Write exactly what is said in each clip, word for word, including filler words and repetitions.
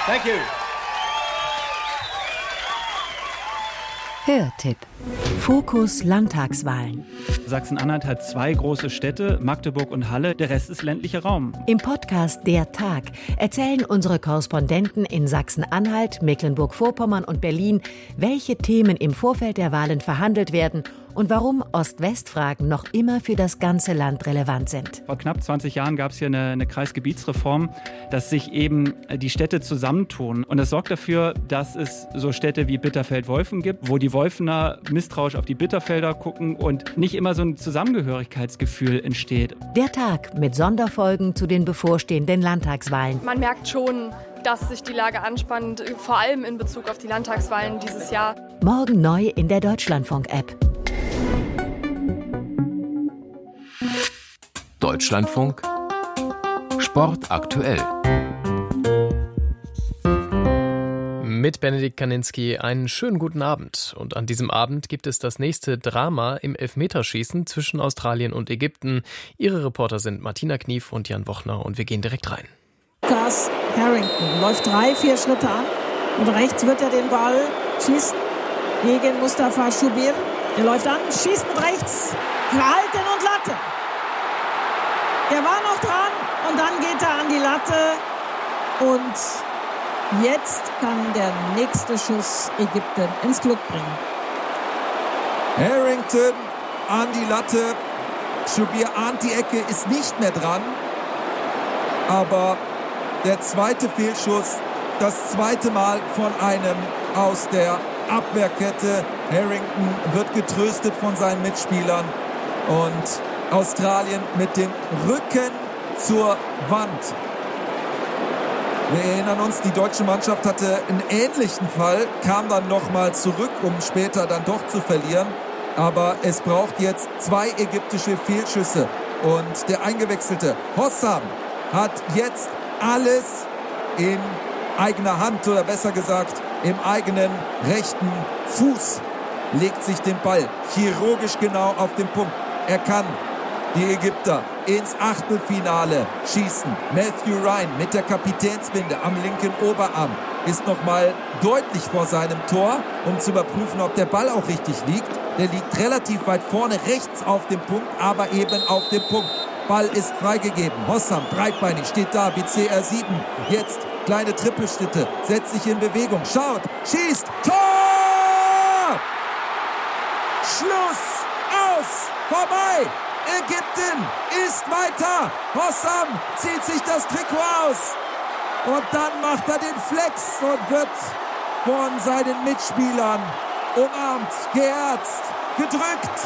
Thank you. Hörtipp. Fokus Landtagswahlen. Sachsen-Anhalt hat zwei große Städte, Magdeburg und Halle, der Rest ist ländlicher Raum. Im Podcast Der Tag erzählen unsere Korrespondenten in Sachsen-Anhalt, Mecklenburg-Vorpommern und Berlin, welche Themen im Vorfeld der Wahlen verhandelt werden und warum Ost-West-Fragen noch immer für das ganze Land relevant sind. Vor knapp zwanzig Jahren gab es hier eine, eine Kreisgebietsreform, dass sich eben die Städte zusammentun. Und das sorgt dafür, dass es so Städte wie Bitterfeld-Wolfen gibt, wo die Wolfener misstrauisch auf die Bitterfelder gucken und nicht immer so ein Zusammengehörigkeitsgefühl entsteht. Der Tag mit Sonderfolgen zu den bevorstehenden Landtagswahlen. Man merkt schon, dass sich die Lage anspannt, vor allem in Bezug auf die Landtagswahlen dieses Jahr. Morgen neu in der Deutschlandfunk-App. Deutschlandfunk Sport aktuell. Mit Benedikt Kaninski einen schönen guten Abend. Und an diesem Abend gibt es das nächste Drama im Elfmeterschießen zwischen Australien und Ägypten. Ihre Reporter sind Martina Knief und Jan Wochner und wir gehen direkt rein. Gus Harrington läuft drei, vier Schritte an und rechts wird er den Ball schießen gegen Mustafa Schubir. Er läuft an, schießt mit rechts, gehalten und Latte. Er war noch dran und dann geht er an die Latte und jetzt kann der nächste Schuss Ägypten ins Glück bringen. Harrington an die Latte. Schubir ahnt die Ecke, ist nicht mehr dran. Aber der zweite Fehlschuss, das zweite Mal von einem aus der Abwehrkette. Harrington wird getröstet von seinen Mitspielern und Australien mit dem Rücken zur Wand. Wir erinnern uns, die deutsche Mannschaft hatte einen ähnlichen Fall, kam dann nochmal zurück, um später dann doch zu verlieren. Aber es braucht jetzt zwei ägyptische Fehlschüsse. Und der eingewechselte Hossam hat jetzt alles in eigener Hand, oder besser gesagt im eigenen rechten Fuß. Legt sich den Ball chirurgisch genau auf den Punkt. Er kann die Ägypter ins Achtelfinale schießen. Matthew Ryan mit der Kapitänsbinde am linken Oberarm ist nochmal deutlich vor seinem Tor, um zu überprüfen, ob der Ball auch richtig liegt. Der liegt relativ weit vorne, rechts auf dem Punkt, aber eben auf dem Punkt. Ball ist freigegeben. Hossam, breitbeinig, steht da, wie C R sieben. Jetzt kleine Trippelschritte, setzt sich in Bewegung, schaut, schießt, Tor! Schluss, aus, vorbei! Ägypten ist weiter. Hossam zieht sich das Trikot aus. Und dann macht er den Flex und wird von seinen Mitspielern umarmt, geherzt, gedrückt.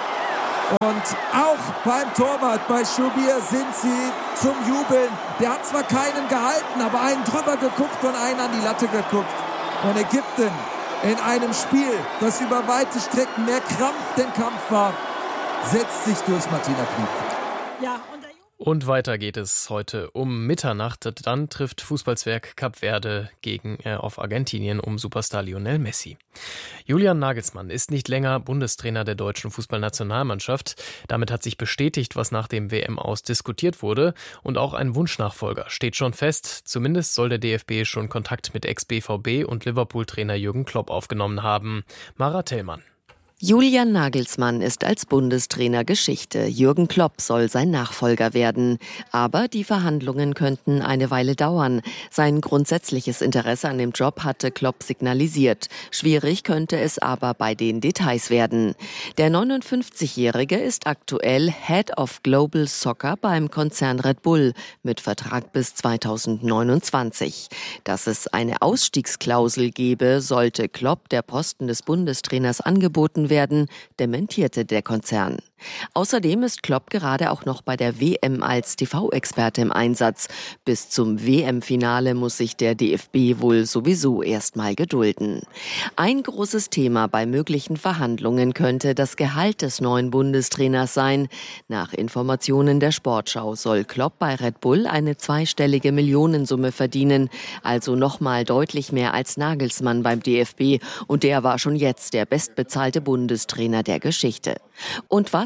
Und auch beim Torwart, bei Schubir, sind sie zum Jubeln. Der hat zwar keinen gehalten, aber einen drüber geguckt und einen an die Latte geguckt. Und Ägypten in einem Spiel, das über weite Strecken mehr Krampf denn Kampf war, setzt sich durch. Martina Knief. Ja, und weiter geht es heute um Mitternacht. Dann trifft Fußballzwerg Kap Verde gegen äh, auf Argentinien um Superstar Lionel Messi. Julian Nagelsmann ist nicht länger Bundestrainer der deutschen Fußballnationalmannschaft. Damit hat sich bestätigt, was nach dem W M-Aus diskutiert wurde. Und auch ein Wunschnachfolger steht schon fest. Zumindest soll der D F B schon Kontakt mit Ex-B V B und Liverpool-Trainer Jürgen Klopp aufgenommen haben. Mara Tellmann. Julian Nagelsmann ist als Bundestrainer Geschichte. Jürgen Klopp soll sein Nachfolger werden. Aber die Verhandlungen könnten eine Weile dauern. Sein grundsätzliches Interesse an dem Job hatte Klopp signalisiert. Schwierig könnte es aber bei den Details werden. Der neunundfünfzigjährige ist aktuell Head of Global Soccer beim Konzern Red Bull mit Vertrag bis zweitausendneunundzwanzig. Dass es eine Ausstiegsklausel gebe, sollte Klopp der Posten des Bundestrainers angeboten werden. werden, dementierte der Konzern. Außerdem ist Klopp gerade auch noch bei der W M als T V-Experte im Einsatz. Bis zum W M-Finale muss sich der D F B wohl sowieso erstmal gedulden. Ein großes Thema bei möglichen Verhandlungen könnte das Gehalt des neuen Bundestrainers sein. Nach Informationen der Sportschau soll Klopp bei Red Bull eine zweistellige Millionensumme verdienen, also nochmal deutlich mehr als Nagelsmann beim D F B. Und der war schon jetzt der bestbezahlte Bundestrainer der Geschichte. Und was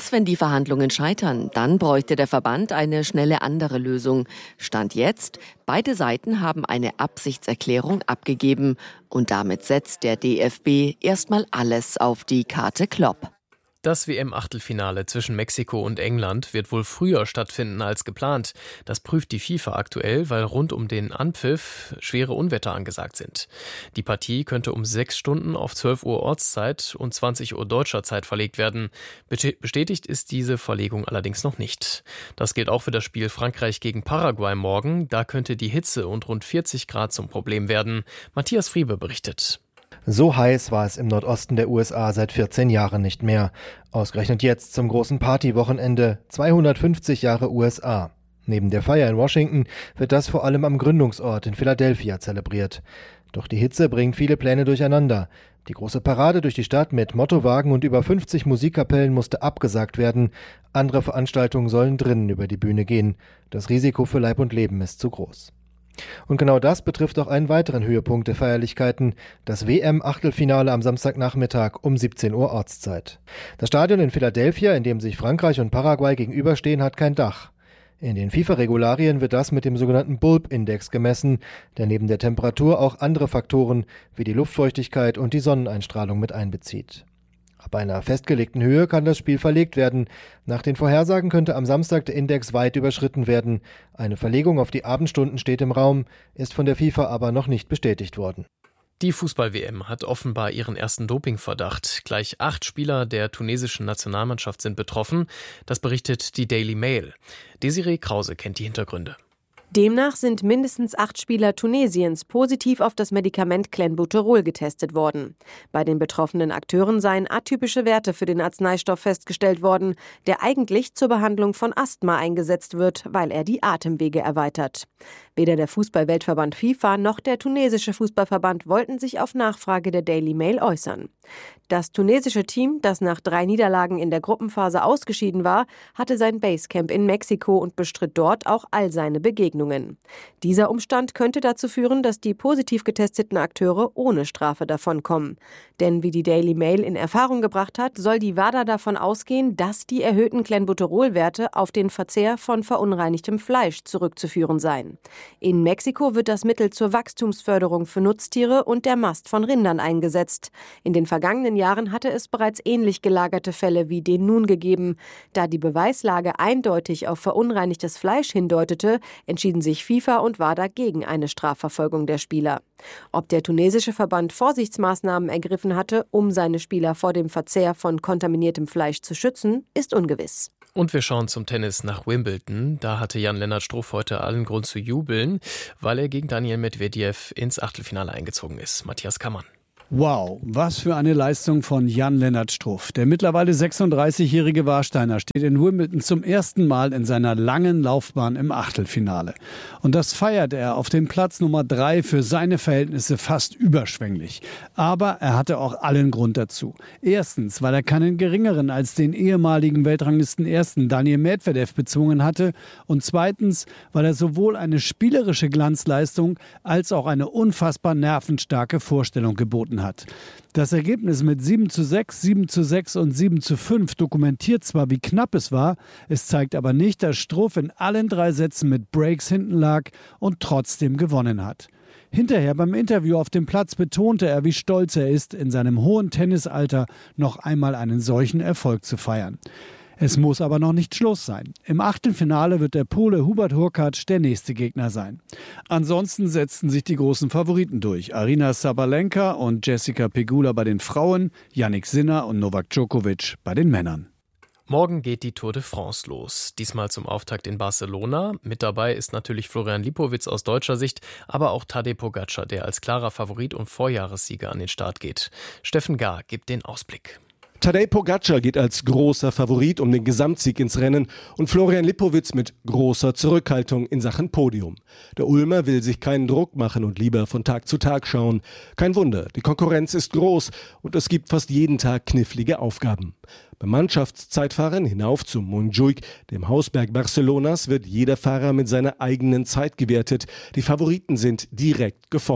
Was, wenn die Verhandlungen scheitern? Dann bräuchte der Verband eine schnelle andere Lösung. Stand jetzt, beide Seiten haben eine Absichtserklärung abgegeben. Und damit setzt der D F B erstmal alles auf die Karte Klopp. Das W M-Achtelfinale zwischen Mexiko und England wird wohl früher stattfinden als geplant. Das prüft die FIFA aktuell, weil rund um den Anpfiff schwere Unwetter angesagt sind. Die Partie könnte um sechs Stunden auf zwölf Uhr Ortszeit und zwanzig Uhr deutscher Zeit verlegt werden. Bestätigt ist diese Verlegung allerdings noch nicht. Das gilt auch für das Spiel Frankreich gegen Paraguay morgen. Da könnte die Hitze und rund vierzig Grad zum Problem werden. Matthias Friebe berichtet. So heiß war es im Nordosten der U S A seit vierzehn Jahren nicht mehr. Ausgerechnet jetzt zum großen Partywochenende, zweihundertfünfzig Jahre U S A. Neben der Feier in Washington wird das vor allem am Gründungsort in Philadelphia zelebriert. Doch die Hitze bringt viele Pläne durcheinander. Die große Parade durch die Stadt mit Mottowagen und über fünfzig Musikkapellen musste abgesagt werden. Andere Veranstaltungen sollen drinnen über die Bühne gehen. Das Risiko für Leib und Leben ist zu groß. Und genau das betrifft auch einen weiteren Höhepunkt der Feierlichkeiten, das W M-Achtelfinale am Samstagnachmittag um siebzehn Uhr Ortszeit. Das Stadion in Philadelphia, in dem sich Frankreich und Paraguay gegenüberstehen, hat kein Dach. In den FIFA-Regularien wird das mit dem sogenannten Bulb-Index gemessen, der neben der Temperatur auch andere Faktoren wie die Luftfeuchtigkeit und die Sonneneinstrahlung mit einbezieht. Ab einer festgelegten Höhe kann das Spiel verlegt werden. Nach den Vorhersagen könnte am Samstag der Index weit überschritten werden. Eine Verlegung auf die Abendstunden steht im Raum, ist von der FIFA aber noch nicht bestätigt worden. Die Fußball-W M hat offenbar ihren ersten Dopingverdacht. Gleich acht Spieler der tunesischen Nationalmannschaft sind betroffen. Das berichtet die Daily Mail. Desiree Krause kennt die Hintergründe. Demnach sind mindestens acht Spieler Tunesiens positiv auf das Medikament Clenbuterol getestet worden. Bei den betroffenen Akteuren seien atypische Werte für den Arzneistoff festgestellt worden, der eigentlich zur Behandlung von Asthma eingesetzt wird, weil er die Atemwege erweitert. Weder der Fußball-Weltverband FIFA noch der tunesische Fußballverband wollten sich auf Nachfrage der Daily Mail äußern. Das tunesische Team, das nach drei Niederlagen in der Gruppenphase ausgeschieden war, hatte sein Basecamp in Mexiko und bestritt dort auch all seine Begegnungen. Dieser Umstand könnte dazu führen, dass die positiv getesteten Akteure ohne Strafe davonkommen. Denn wie die Daily Mail in Erfahrung gebracht hat, soll die WADA davon ausgehen, dass die erhöhten Clenbuterol-Werte auf den Verzehr von verunreinigtem Fleisch zurückzuführen seien. In Mexiko wird das Mittel zur Wachstumsförderung für Nutztiere und der Mast von Rindern eingesetzt. In den vergangenen Jahren hatte es bereits ähnlich gelagerte Fälle wie den nun gegeben. Da die Beweislage eindeutig auf verunreinigtes Fleisch hindeutete, entschieden sich FIFA und WADA gegen eine Strafverfolgung der Spieler. Ob der tunesische Verband Vorsichtsmaßnahmen ergriffen hatte, um seine Spieler vor dem Verzehr von kontaminiertem Fleisch zu schützen, ist ungewiss. Und wir schauen zum Tennis nach Wimbledon. Da hatte Jan-Lennart Struff heute allen Grund zu jubeln, weil er gegen Daniil Medvedev ins Achtelfinale eingezogen ist. Matthias Kammann. Wow, was für eine Leistung von Jan-Lennart Struff. Der mittlerweile sechsunddreißigjährige Warsteiner steht in Wimbledon zum ersten Mal in seiner langen Laufbahn im Achtelfinale. Und das feiert er auf dem Platz Nummer drei für seine Verhältnisse fast überschwänglich. Aber er hatte auch allen Grund dazu. Erstens, weil er keinen geringeren als den ehemaligen Weltranglistenersten Daniil Medvedev bezwungen hatte. Und zweitens, weil er sowohl eine spielerische Glanzleistung als auch eine unfassbar nervenstarke Vorstellung geboten hat. Das Ergebnis mit sieben zu sechs, sieben zu sechs und sieben zu fünf dokumentiert zwar, wie knapp es war, es zeigt aber nicht, dass Struff in allen drei Sätzen mit Breaks hinten lag und trotzdem gewonnen hat. Hinterher beim Interview auf dem Platz betonte er, wie stolz er ist, in seinem hohen Tennisalter noch einmal einen solchen Erfolg zu feiern. Es muss aber noch nicht Schluss sein. Im Achtelfinale wird der Pole Hubert Hurkacz der nächste Gegner sein. Ansonsten setzten sich die großen Favoriten durch. Aryna Sabalenka und Jessica Pegula bei den Frauen, Jannik Sinner und Novak Djokovic bei den Männern. Morgen geht die Tour de France los. Diesmal zum Auftakt in Barcelona. Mit dabei ist natürlich Florian Lipowitz aus deutscher Sicht, aber auch Tadej Pogačar, der als klarer Favorit und Vorjahressieger an den Start geht. Steffen Gahr gibt den Ausblick. Tadej Pogačar geht als großer Favorit um den Gesamtsieg ins Rennen und Florian Lipowitz mit großer Zurückhaltung in Sachen Podium. Der Ulmer will sich keinen Druck machen und lieber von Tag zu Tag schauen. Kein Wunder, die Konkurrenz ist groß und es gibt fast jeden Tag knifflige Aufgaben. Beim Mannschaftszeitfahren hinauf zum Montjuïc, dem Hausberg Barcelonas, wird jeder Fahrer mit seiner eigenen Zeit gewertet. Die Favoriten sind direkt gefordert.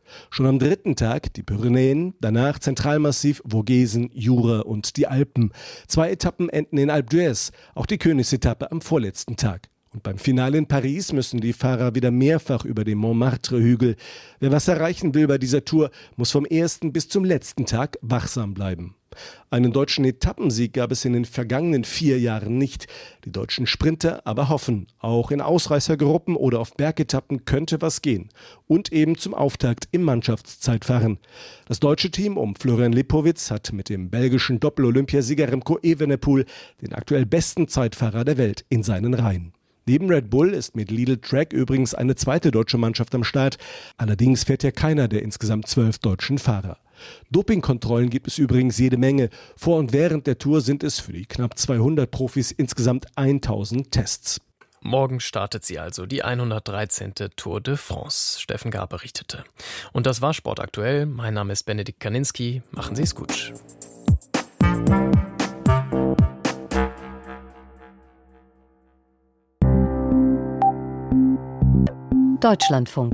Schon am dritten Tag die Pyrenäen, danach Zentralmassiv, Vogesen, Jura und die Alpen. Zwei Etappen enden in Alpe d'Huez, auch die Königsetappe am vorletzten Tag. Und beim Finale in Paris müssen die Fahrer wieder mehrfach über den Montmartre-Hügel. Wer was erreichen will bei dieser Tour, muss vom ersten bis zum letzten Tag wachsam bleiben. Einen deutschen Etappensieg gab es in den vergangenen vier Jahren nicht. Die deutschen Sprinter aber hoffen, auch in Ausreißergruppen oder auf Bergetappen könnte was gehen. Und eben zum Auftakt im Mannschaftszeitfahren. Das deutsche Team um Florian Lipowitz hat mit dem belgischen Doppel-Olympiasieger Remco Evenepoel den aktuell besten Zeitfahrer der Welt in seinen Reihen. Neben Red Bull ist mit Lidl Trek übrigens eine zweite deutsche Mannschaft am Start. Allerdings fährt ja keiner der insgesamt zwölf deutschen Fahrer. Dopingkontrollen gibt es übrigens jede Menge. Vor und während der Tour sind es für die knapp zweihundert Profis insgesamt tausend Tests. Morgen startet sie also, die hundertdreizehnte Tour de France. Steffen Gab berichtete. Und das war Sport aktuell. Mein Name ist Benedikt Kaninski. Machen Sie es gut. Deutschlandfunk.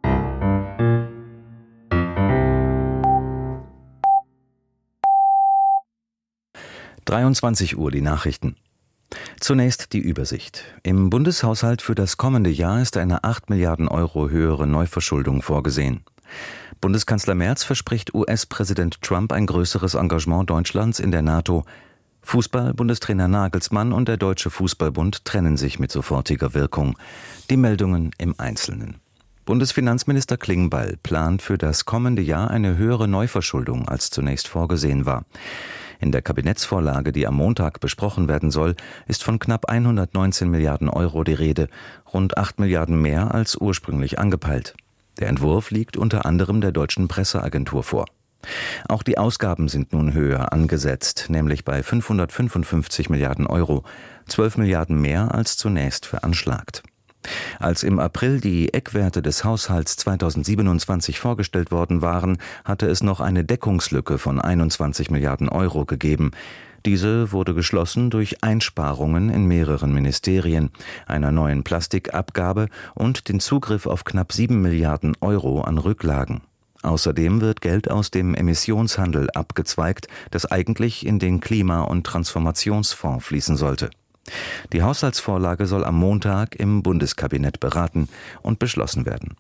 dreiundzwanzig Uhr die Nachrichten. Zunächst die Übersicht. Im Bundeshaushalt für das kommende Jahr ist eine acht Milliarden Euro höhere Neuverschuldung vorgesehen. Bundeskanzler Merz verspricht U S-Präsident Trump ein größeres Engagement Deutschlands in der NATO. Fußball-Bundestrainer Nagelsmann und der Deutsche Fußballbund trennen sich mit sofortiger Wirkung. Die Meldungen im Einzelnen. Bundesfinanzminister Klingbeil plant für das kommende Jahr eine höhere Neuverschuldung, als zunächst vorgesehen war. In der Kabinettsvorlage, die am Montag besprochen werden soll, ist von knapp hundertneunzehn Milliarden Euro die Rede, rund acht Milliarden mehr als ursprünglich angepeilt. Der Entwurf liegt unter anderem der Deutschen Presseagentur vor. Auch die Ausgaben sind nun höher angesetzt, nämlich bei fünfhundertfünfundfünfzig Milliarden Euro, zwölf Milliarden mehr als zunächst veranschlagt. Als im April die Eckwerte des Haushalts zweitausendsiebenundzwanzig vorgestellt worden waren, hatte es noch eine Deckungslücke von einundzwanzig Milliarden Euro gegeben. Diese wurde geschlossen durch Einsparungen in mehreren Ministerien, einer neuen Plastikabgabe und den Zugriff auf knapp sieben Milliarden Euro an Rücklagen. Außerdem wird Geld aus dem Emissionshandel abgezweigt, das eigentlich in den Klima- und Transformationsfonds fließen sollte. Die Haushaltsvorlage soll am Montag im Bundeskabinett beraten und beschlossen werden.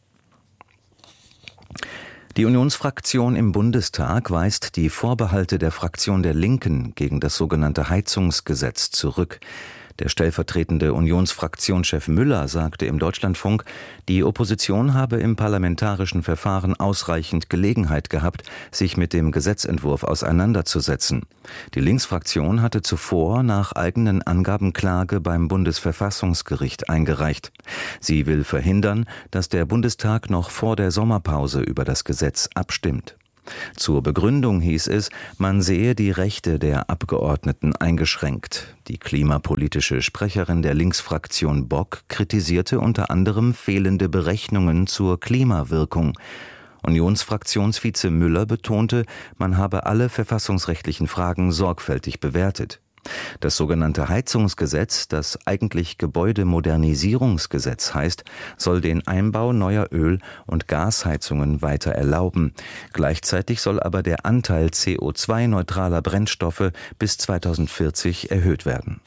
Die Unionsfraktion im Bundestag weist die Vorbehalte der Fraktion der Linken gegen das sogenannte Heizungsgesetz zurück. Der stellvertretende Unionsfraktionschef Müller sagte im Deutschlandfunk, die Opposition habe im parlamentarischen Verfahren ausreichend Gelegenheit gehabt, sich mit dem Gesetzentwurf auseinanderzusetzen. Die Linksfraktion hatte zuvor nach eigenen Angaben Klage beim Bundesverfassungsgericht eingereicht. Sie will verhindern, dass der Bundestag noch vor der Sommerpause über das Gesetz abstimmt. Zur Begründung hieß es, man sehe die Rechte der Abgeordneten eingeschränkt. Die klimapolitische Sprecherin der Linksfraktion Bock kritisierte unter anderem fehlende Berechnungen zur Klimawirkung. Unionsfraktionsvize Müller betonte, man habe alle verfassungsrechtlichen Fragen sorgfältig bewertet. Das sogenannte Heizungsgesetz, das eigentlich Gebäudemodernisierungsgesetz heißt, soll den Einbau neuer Öl- und Gasheizungen weiter erlauben. Gleichzeitig soll aber der Anteil C O zwei neutraler Brennstoffe bis zweitausendvierzig erhöht werden.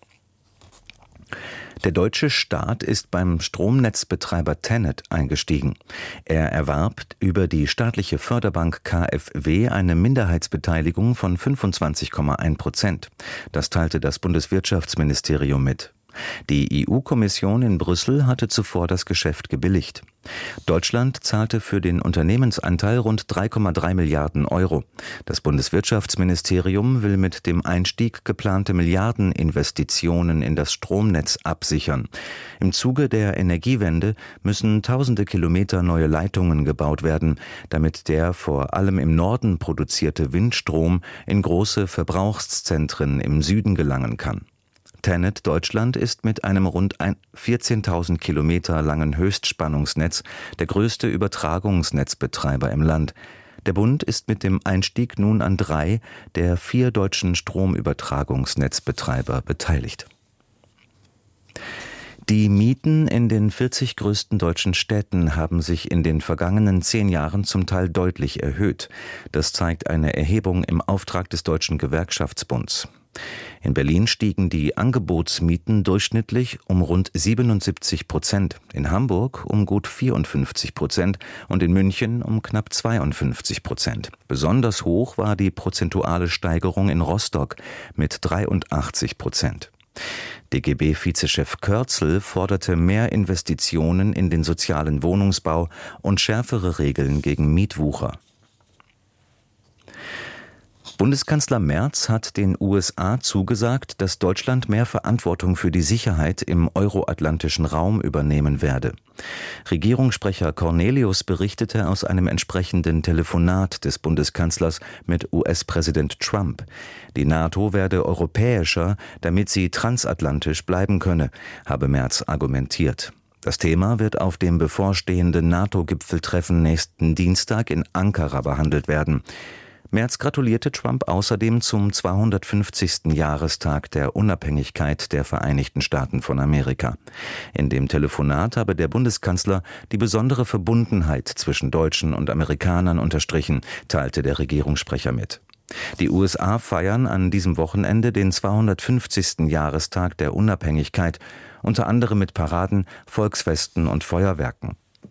Der deutsche Staat ist beim Stromnetzbetreiber TenneT eingestiegen. Er erwarb über die staatliche Förderbank K f W eine Minderheitsbeteiligung von fünfundzwanzig Komma eins Prozent. Das teilte das Bundeswirtschaftsministerium mit. Die E U-Kommission in Brüssel hatte zuvor das Geschäft gebilligt. Deutschland zahlte für den Unternehmensanteil rund drei Komma drei Milliarden Euro. Das Bundeswirtschaftsministerium will mit dem Einstieg geplante Milliardeninvestitionen in das Stromnetz absichern. Im Zuge der Energiewende müssen tausende Kilometer neue Leitungen gebaut werden, damit der vor allem im Norden produzierte Windstrom in große Verbrauchszentren im Süden gelangen kann. TenneT Deutschland ist mit einem rund vierzehntausend Kilometer langen Höchstspannungsnetz der größte Übertragungsnetzbetreiber im Land. Der Bund ist mit dem Einstieg nun an drei der vier deutschen Stromübertragungsnetzbetreiber beteiligt. Die Mieten in den vierzig größten deutschen Städten haben sich in den vergangenen zehn Jahren zum Teil deutlich erhöht. Das zeigt eine Erhebung im Auftrag des Deutschen Gewerkschaftsbunds. In Berlin stiegen die Angebotsmieten durchschnittlich um rund siebenundsiebzig Prozent, in Hamburg um gut vierundfünfzig Prozent und in München um knapp zweiundfünfzig Prozent. Besonders hoch war die prozentuale Steigerung in Rostock mit dreiundachtzig Prozent. D G B-Vizechef Kürzel forderte mehr Investitionen in den sozialen Wohnungsbau und schärfere Regeln gegen Mietwucher. Bundeskanzler Merz hat den U S A zugesagt, dass Deutschland mehr Verantwortung für die Sicherheit im euroatlantischen Raum übernehmen werde. Regierungssprecher Cornelius berichtete aus einem entsprechenden Telefonat des Bundeskanzlers mit U S-Präsident Trump. Die NATO werde europäischer, damit sie transatlantisch bleiben könne, habe Merz argumentiert. Das Thema wird auf dem bevorstehenden NATO-Gipfeltreffen nächsten Dienstag in Ankara behandelt werden. Merz gratulierte Trump außerdem zum zweihundertfünfzigsten Jahrestag der Unabhängigkeit der Vereinigten Staaten von Amerika. In dem Telefonat habe der Bundeskanzler die besondere Verbundenheit zwischen Deutschen und Amerikanern unterstrichen, teilte der Regierungssprecher mit. Die U S A feiern an diesem Wochenende den zweihundertfünfzigsten Jahrestag der Unabhängigkeit, unter anderem mit Paraden, Volksfesten und Feuerwerken.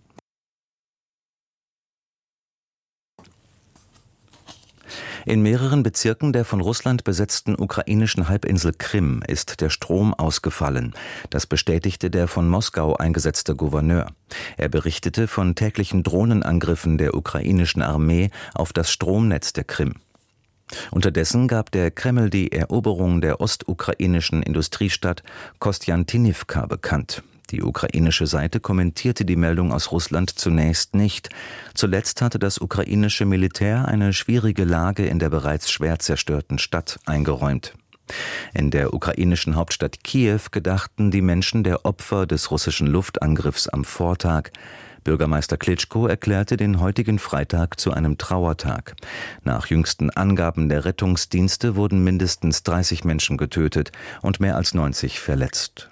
In mehreren Bezirken der von Russland besetzten ukrainischen Halbinsel Krim ist der Strom ausgefallen. Das bestätigte der von Moskau eingesetzte Gouverneur. Er berichtete von täglichen Drohnenangriffen der ukrainischen Armee auf das Stromnetz der Krim. Unterdessen gab der Kreml die Eroberung der ostukrainischen Industriestadt Kostjantinivka bekannt. Die ukrainische Seite kommentierte die Meldung aus Russland zunächst nicht. Zuletzt hatte das ukrainische Militär eine schwierige Lage in der bereits schwer zerstörten Stadt eingeräumt. In der ukrainischen Hauptstadt Kiew gedachten die Menschen der Opfer des russischen Luftangriffs am Vortag. Bürgermeister Klitschko erklärte den heutigen Freitag zu einem Trauertag. Nach jüngsten Angaben der Rettungsdienste wurden mindestens dreißig Menschen getötet und mehr als neunzig verletzt.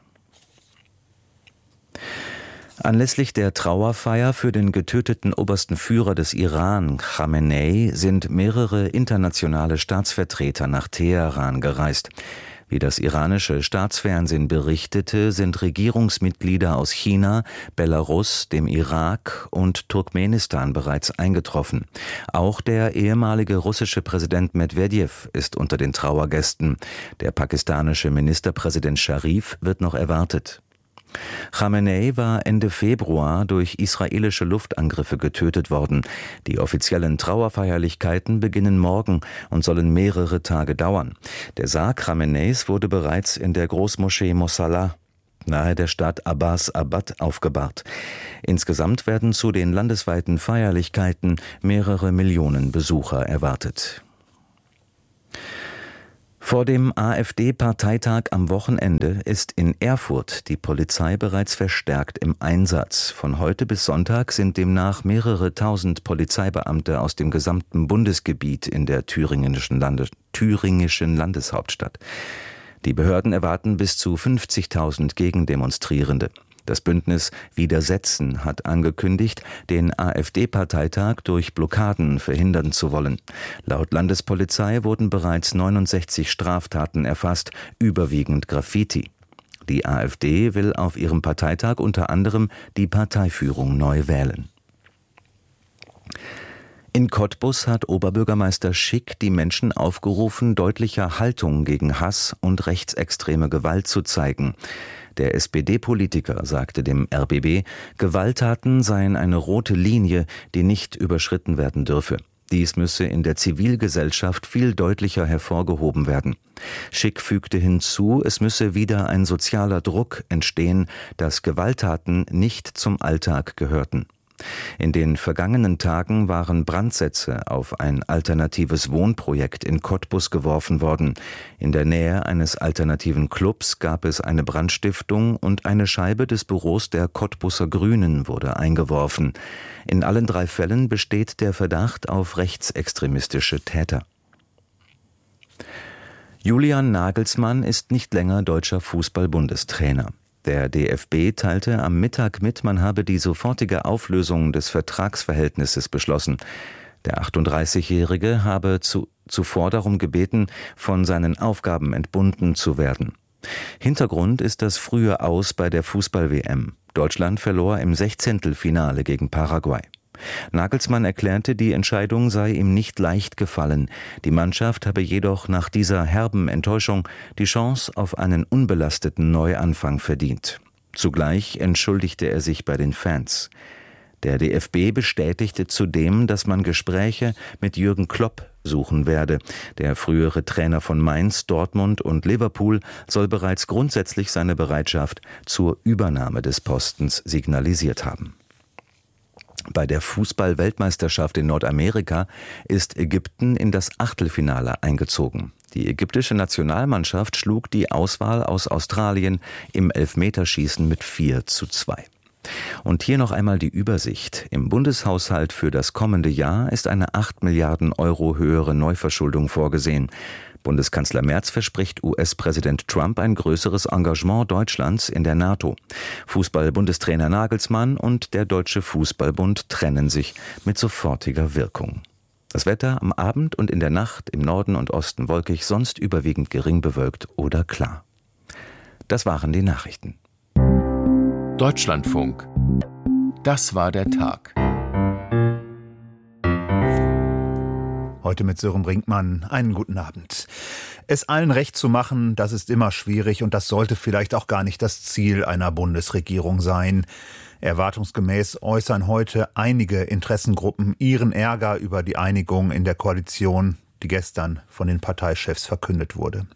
Anlässlich der Trauerfeier für den getöteten obersten Führer des Iran, Khamenei, sind mehrere internationale Staatsvertreter nach Teheran gereist. Wie das iranische Staatsfernsehen berichtete, sind Regierungsmitglieder aus China, Belarus, dem Irak und Turkmenistan bereits eingetroffen. Auch der ehemalige russische Präsident Medwedew ist unter den Trauergästen. Der pakistanische Ministerpräsident Scharif wird noch erwartet. Khamenei war Ende Februar durch israelische Luftangriffe getötet worden. Die offiziellen Trauerfeierlichkeiten beginnen morgen und sollen mehrere Tage dauern. Der Sarg Khameneis wurde bereits in der Großmoschee Mosalla nahe der Stadt Abbas Abad aufgebahrt. Insgesamt werden zu den landesweiten Feierlichkeiten mehrere Millionen Besucher erwartet. Vor dem AfD-Parteitag am Wochenende ist in Erfurt die Polizei bereits verstärkt im Einsatz. Von heute bis Sonntag sind demnach mehrere tausend Polizeibeamte aus dem gesamten Bundesgebiet in der thüringischen, Landes- thüringischen Landeshauptstadt. Die Behörden erwarten bis zu fünfzigtausend Gegendemonstrierende. Das Bündnis Widersetzen hat angekündigt, den AfD-Parteitag durch Blockaden verhindern zu wollen. Laut Landespolizei wurden bereits neunundsechzig Straftaten erfasst, überwiegend Graffiti. Die AfD will auf ihrem Parteitag unter anderem die Parteiführung neu wählen. In Cottbus hat Oberbürgermeister Schick die Menschen aufgerufen, deutlicher Haltung gegen Hass und rechtsextreme Gewalt zu zeigen. Der S P D-Politiker sagte dem R B B, Gewalttaten seien eine rote Linie, die nicht überschritten werden dürfe. Dies müsse in der Zivilgesellschaft viel deutlicher hervorgehoben werden. Schick fügte hinzu, es müsse wieder ein sozialer Druck entstehen, dass Gewalttaten nicht zum Alltag gehörten. In den vergangenen Tagen waren Brandsätze auf ein alternatives Wohnprojekt in Cottbus geworfen worden. In der Nähe eines alternativen Clubs gab es eine Brandstiftung und eine Scheibe des Büros der Cottbuser Grünen wurde eingeworfen. In allen drei Fällen besteht der Verdacht auf rechtsextremistische Täter. Julian Nagelsmann ist nicht länger deutscher Fußball-Bundestrainer. Der D F B teilte am Mittag mit, man habe die sofortige Auflösung des Vertragsverhältnisses beschlossen. Der achtunddreißigjährige habe zu, zuvor darum gebeten, von seinen Aufgaben entbunden zu werden. Hintergrund ist das frühe Aus bei der Fußball-W M. Deutschland verlor im Sechzehntelfinale gegen Paraguay. Nagelsmann erklärte, die Entscheidung sei ihm nicht leicht gefallen. Die Mannschaft habe jedoch nach dieser herben Enttäuschung die Chance auf einen unbelasteten Neuanfang verdient. Zugleich entschuldigte er sich bei den Fans. Der D F B bestätigte zudem, dass man Gespräche mit Jürgen Klopp suchen werde. Der frühere Trainer von Mainz, Dortmund und Liverpool soll bereits grundsätzlich seine Bereitschaft zur Übernahme des Postens signalisiert haben. Bei der Fußball-Weltmeisterschaft in Nordamerika ist Ägypten in das Achtelfinale eingezogen. Die ägyptische Nationalmannschaft schlug die Auswahl aus Australien im Elfmeterschießen mit vier zu zwei. Und hier noch einmal die Übersicht. Im Bundeshaushalt für das kommende Jahr ist eine acht Milliarden Euro höhere Neuverschuldung vorgesehen. Bundeskanzler Merz verspricht U S-Präsident Trump ein größeres Engagement Deutschlands in der NATO. Fußball-Bundestrainer Nagelsmann und der Deutsche Fußballbund trennen sich mit sofortiger Wirkung. Das Wetter am Abend und in der Nacht im Norden und Osten wolkig, sonst überwiegend gering bewölkt oder klar. Das waren die Nachrichten. Deutschlandfunk. Das war der Tag. Heute mit Sören Brinkmann. Einen guten Abend. Es allen recht zu machen, das ist immer schwierig und das sollte vielleicht auch gar nicht das Ziel einer Bundesregierung sein. Erwartungsgemäß äußern heute einige Interessengruppen ihren Ärger über die Einigung in der Koalition, die gestern von den Parteichefs verkündet wurde.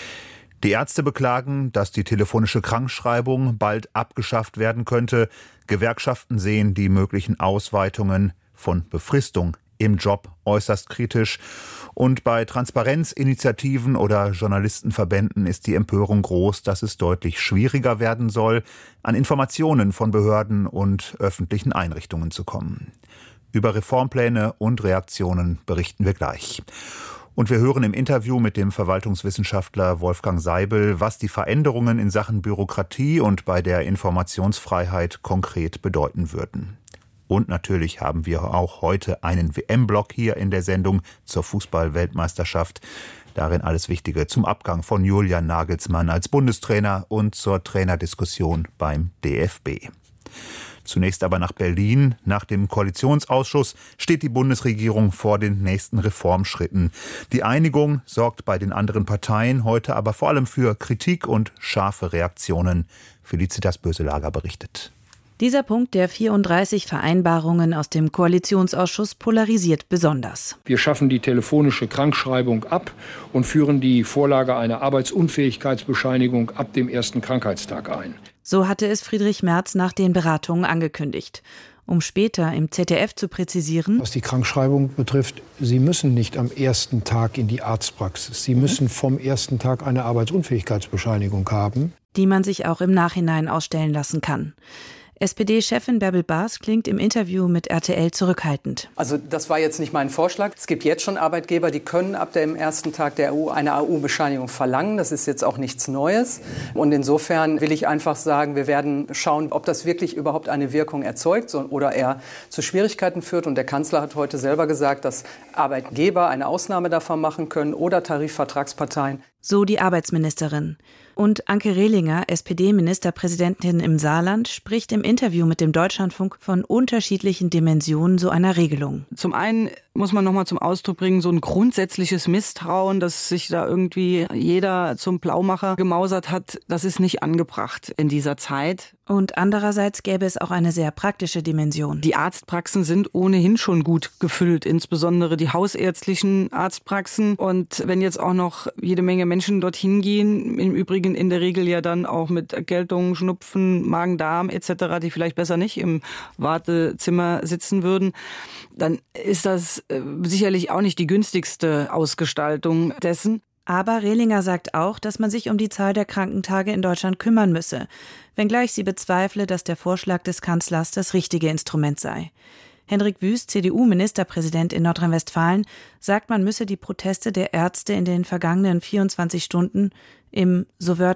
Die Ärzte beklagen, dass die telefonische Krankschreibung bald abgeschafft werden könnte. Gewerkschaften sehen die möglichen Ausweitungen von Befristung im Job äußerst kritisch. Und bei Transparenzinitiativen oder Journalistenverbänden ist die Empörung groß, dass es deutlich schwieriger werden soll, an Informationen von Behörden und öffentlichen Einrichtungen zu kommen. Über Reformpläne und Reaktionen berichten wir gleich. Und wir hören im Interview mit dem Verwaltungswissenschaftler Wolfgang Seibel, was die Veränderungen in Sachen Bürokratie und bei der Informationsfreiheit konkret bedeuten würden. Und natürlich haben wir auch heute einen W M-Block hier in der Sendung zur Fußball-Weltmeisterschaft. Darin alles Wichtige zum Abgang von Julian Nagelsmann als Bundestrainer und zur Trainerdiskussion beim D F B. Zunächst aber nach Berlin. Nach dem Koalitionsausschuss steht die Bundesregierung vor den nächsten Reformschritten. Die Einigung sorgt bei den anderen Parteien heute aber vor allem für Kritik und scharfe Reaktionen. Felicitas Böselager berichtet. Dieser Punkt der vierunddreißig Vereinbarungen aus dem Koalitionsausschuss polarisiert besonders. Wir schaffen die telefonische Krankschreibung ab und führen die Vorlage einer Arbeitsunfähigkeitsbescheinigung ab dem ersten Krankheitstag ein. So hatte es Friedrich Merz nach den Beratungen angekündigt. Um später im Z D F zu präzisieren: Was die Krankschreibung betrifft, Sie müssen nicht am ersten Tag in die Arztpraxis. Sie müssen vom ersten Tag eine Arbeitsunfähigkeitsbescheinigung haben, die man sich auch im Nachhinein ausstellen lassen kann. S P D-Chefin Bärbel Baas klingt im Interview mit R T L zurückhaltend. Also das war jetzt nicht mein Vorschlag. Es gibt jetzt schon Arbeitgeber, die können ab dem ersten Tag der A U eine A U-Bescheinigung verlangen. Das ist jetzt auch nichts Neues. Und insofern will ich einfach sagen, wir werden schauen, ob das wirklich überhaupt eine Wirkung erzeugt oder eher zu Schwierigkeiten führt. Und der Kanzler hat heute selber gesagt, dass Arbeitgeber eine Ausnahme davon machen können oder Tarifvertragsparteien. So die Arbeitsministerin. Und Anke Rehlinger, S P D-Ministerpräsidentin im Saarland, spricht im Interview mit dem Deutschlandfunk von unterschiedlichen Dimensionen so einer Regelung. Zum einen muss man noch mal zum Ausdruck bringen, so ein grundsätzliches Misstrauen, dass sich da irgendwie jeder zum Blaumacher gemausert hat, das ist nicht angebracht in dieser Zeit. Und andererseits gäbe es auch eine sehr praktische Dimension. Die Arztpraxen sind ohnehin schon gut gefüllt, insbesondere die hausärztlichen Arztpraxen. Und wenn jetzt auch noch jede Menge Menschen dorthin gehen, im Übrigen in der Regel ja dann auch mit Erkältung, Schnupfen, Magen-Darm et cetera, die vielleicht besser nicht im Wartezimmer sitzen würden, dann ist das sicherlich auch nicht die günstigste Ausgestaltung dessen. Aber Rehlinger sagt auch, dass man sich um die Zahl der Krankentage in Deutschland kümmern müsse, wenngleich sie bezweifle, dass der Vorschlag des Kanzlers das richtige Instrument sei. Hendrik Wüst, C D U-Ministerpräsident in Nordrhein-Westfalen, sagt, man müsse die Proteste der Ärzte in den vergangenen vierundzwanzig Stunden im, so wörtlich,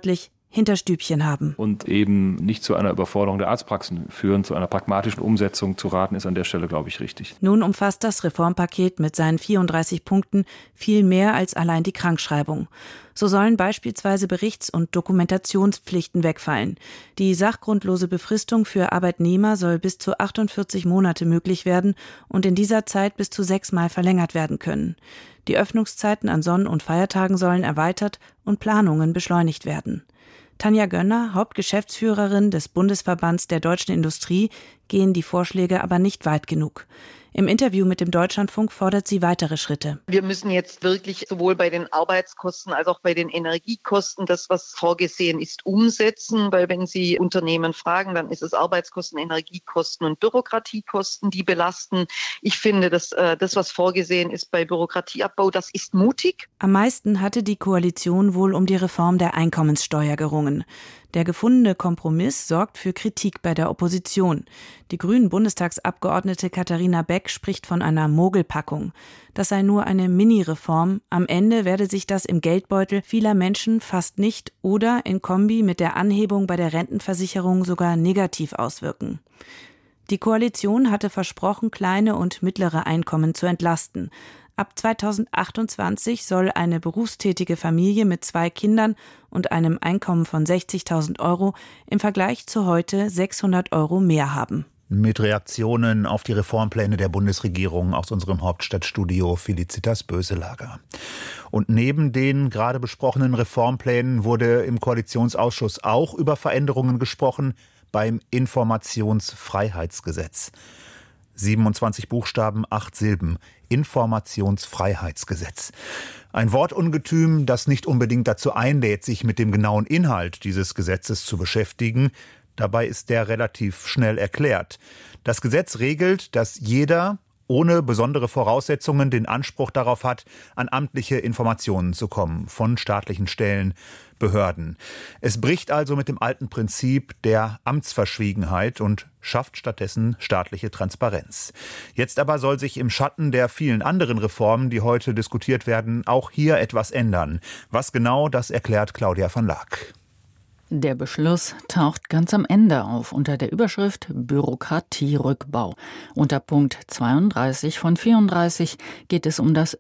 Hinterstübchen haben. Und eben nicht zu einer Überforderung der Arztpraxen führen, zu einer pragmatischen Umsetzung zu raten, ist an der Stelle, glaube ich, richtig. Nun umfasst das Reformpaket mit seinen vierunddreißig Punkten viel mehr als allein die Krankschreibung. So sollen beispielsweise Berichts- und Dokumentationspflichten wegfallen. Die sachgrundlose Befristung für Arbeitnehmer soll bis zu achtundvierzig Monate möglich werden und in dieser Zeit bis zu sechsmal verlängert werden können. Die Öffnungszeiten an Sonn- und Feiertagen sollen erweitert und Planungen beschleunigt werden. Tanja Gönner, Hauptgeschäftsführerin des Bundesverbands der deutschen Industrie, gehen die Vorschläge aber nicht weit genug. Im Interview mit dem Deutschlandfunk fordert sie weitere Schritte. Wir müssen jetzt wirklich sowohl bei den Arbeitskosten als auch bei den Energiekosten das, was vorgesehen ist, umsetzen. Weil wenn Sie Unternehmen fragen, dann ist es Arbeitskosten, Energiekosten und Bürokratiekosten, die belasten. Ich finde, dass äh, das, was vorgesehen ist bei Bürokratieabbau, das ist mutig. Am meisten hatte die Koalition wohl um die Reform der Einkommenssteuer gerungen. Der gefundene Kompromiss sorgt für Kritik bei der Opposition. Die Grünen-Bundestagsabgeordnete Katharina Beck spricht von einer Mogelpackung. Das sei nur eine Mini-Reform. Am Ende werde sich das im Geldbeutel vieler Menschen fast nicht oder in Kombi mit der Anhebung bei der Rentenversicherung sogar negativ auswirken. Die Koalition hatte versprochen, kleine und mittlere Einkommen zu entlasten. Ab zweitausendachtundzwanzig soll eine berufstätige Familie mit zwei Kindern und einem Einkommen von sechzigtausend Euro im Vergleich zu heute sechshundert Euro mehr haben. Mit Reaktionen auf die Reformpläne der Bundesregierung aus unserem Hauptstadtstudio Felicitas Böselager. Und neben den gerade besprochenen Reformplänen wurde im Koalitionsausschuss auch über Veränderungen gesprochen beim Informationsfreiheitsgesetz. siebenundzwanzig Buchstaben, acht Silben. Informationsfreiheitsgesetz. Ein Wortungetüm, das nicht unbedingt dazu einlädt, sich mit dem genauen Inhalt dieses Gesetzes zu beschäftigen. Dabei ist der relativ schnell erklärt. Das Gesetz regelt, dass jeder ohne besondere Voraussetzungen den Anspruch darauf hat, an amtliche Informationen zu kommen von staatlichen Stellen, Behörden. Es bricht also mit dem alten Prinzip der Amtsverschwiegenheit und schafft stattdessen staatliche Transparenz. Jetzt aber soll sich im Schatten der vielen anderen Reformen, die heute diskutiert werden, auch hier etwas ändern. Was genau, das erklärt Claudia van Laak. Der Beschluss taucht ganz am Ende auf unter der Überschrift Bürokratierückbau. Unter Punkt zweiunddreißig von vierunddreißig geht es um das